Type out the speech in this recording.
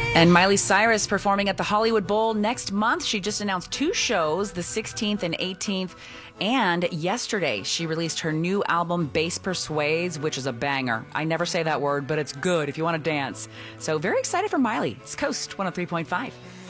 And Miley Cyrus performing at the Hollywood Bowl next month. She just announced 2 shows, the 16th and 18th. And yesterday, she released her new album, Bass Persuades, which is a banger. I never say that word, but it's good if you want to dance. So very excited for Miley. It's Coast 103.5.